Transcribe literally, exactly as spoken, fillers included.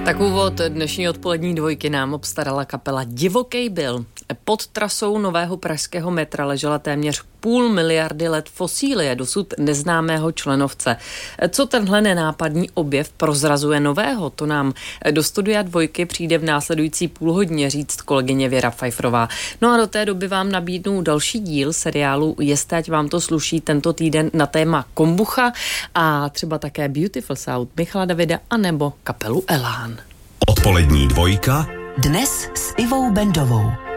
Tak úvod dnešní odpolední dvojky nám obstarala kapela Divokej Bill. Pod trasou nového pražského metra ležela téměř půl miliardy let fosílie dosud neznámého členovce. Co tenhle nenápadný objev prozrazuje nového, to nám do studia dvojky přijde v následující půlhodině říct kolegyně Věra Pfeifferová. No a do té doby vám nabídnu další díl seriálu Jestli ať vám to sluší tento týden na téma kombucha a třeba také Beautiful South Michala Davida anebo kapelu Elán. Odpolední dvojka dnes s Ivou Bendovou.